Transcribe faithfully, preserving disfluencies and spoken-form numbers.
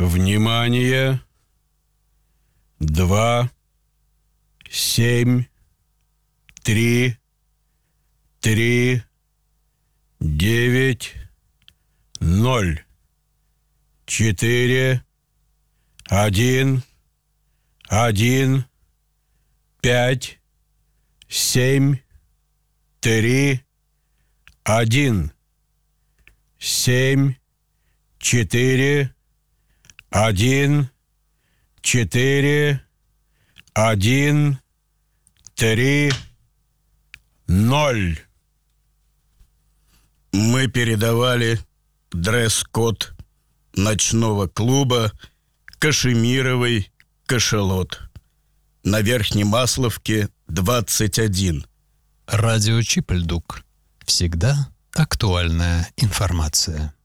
Внимание! Два, семь, три, три, девять, ноль, четыре, один, один, пять, семь, три, один, семь, четыре, один, четыре, один, три, ноль. Мы передавали дресс-код ночного клуба «Кашемировый кашалот» на Верхней Масловке, двадцать один. Радио Чипельдук. Всегда актуальная информация.